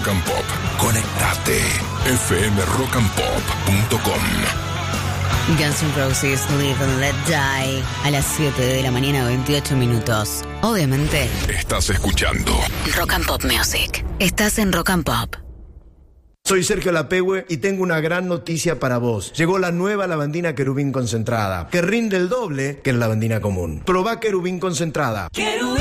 Rock and Pop. Conectate. fmrockandpop.com. Guns N' Roses, Live and Let Die, a las 7 de la mañana, 28 minutos. Obviamente. Estás escuchando Rock and Pop Music. Estás en Rock and Pop. Soy Sergio Lapehue y tengo una gran noticia para vos. Llegó la nueva lavandina Querubín concentrada, que rinde el doble que la lavandina común. Probá Querubín concentrada.